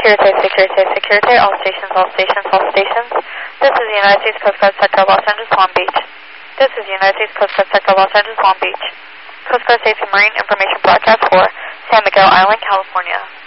Security, security, security, all stations, all stations, all stations. This is the United States Coast Guard Sector Los Angeles, Long Beach. This is the United States Coast Guard Sector Los Angeles, Long Beach. Coast Guard Safety Marine Information Broadcast for San Miguel Island, California.